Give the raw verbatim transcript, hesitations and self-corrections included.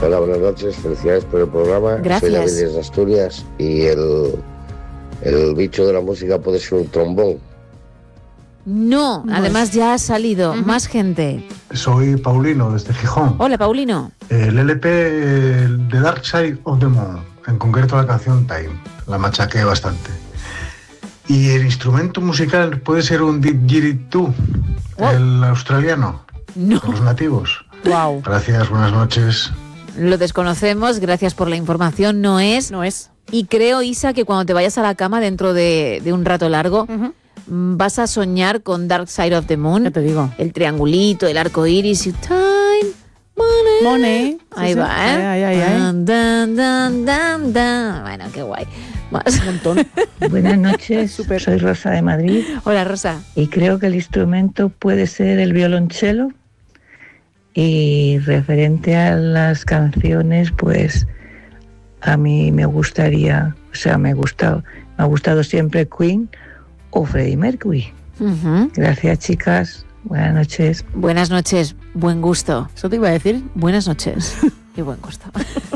Hola, buenas noches, felicidades por el programa. Gracias. Soy David desde Asturias y el, el bicho de la música puede ser un trombón. No, Pues- además ya ha salido Ujú. más gente. Soy Paulino, desde Gijón. Hola, Paulino. El L P de Dark Side of the Moon, en concreto la canción Time, la machaqué bastante. Y el instrumento musical puede ser un didgeridoo, Wow. el australiano, No, de los nativos. Wow. Gracias, buenas noches. lo desconocemos, gracias por la información, no es. No es. Y creo, Isa, que cuando te vayas a la cama dentro de, de un rato largo, Ujú. mm, vas a soñar con Dark Side of the Moon. Ya te digo. El triangulito, el arco iris y time, money. Money. Sí, Ahí sí. va, ¿eh? Ay, ay, ay. Dan, dan, dan, dan, dan. Bueno, qué guay. Más. Un montón. Buenas noches, Súper. soy Rosa de Madrid Hola, Rosa. y creo que el instrumento puede ser el violonchelo. Y referente a las canciones, pues a mí me gustaría, o sea, me ha gustado, me ha gustado siempre Queen o Freddie Mercury. Ujú. Gracias, chicas. Buenas noches. Buenas noches, buen gusto. Eso te iba a decir. Buenas noches y buen gusto.